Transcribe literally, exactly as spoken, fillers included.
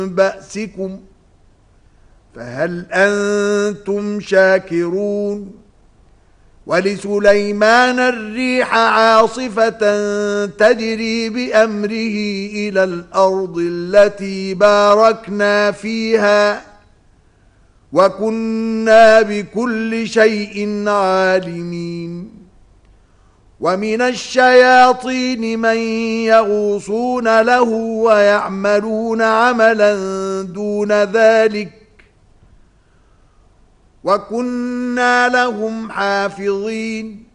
بأسكم فهل أنتم شاكرون ولسليمان الريح عاصفة تجري بأمره إلى الأرض التي باركنا فيها وكنا بكل شيء عالمين ومن الشياطين من يغوصون له ويعملون عملا دون ذلك وكنا لهم حافظين